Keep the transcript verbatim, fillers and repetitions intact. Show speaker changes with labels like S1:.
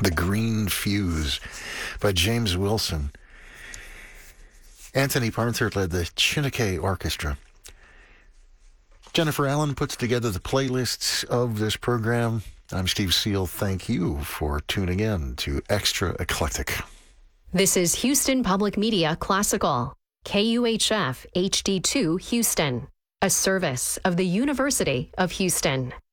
S1: The Green Fuse by James Wilson. Anthony Parnthert led the Chineke Orchestra. Jennifer Allen puts together the playlists of this program. I'm Steve Seal. Thank you for tuning in to Extra Eclectic.
S2: This is Houston Public Media Classical, K U H F H D two Houston, a service of the University of Houston.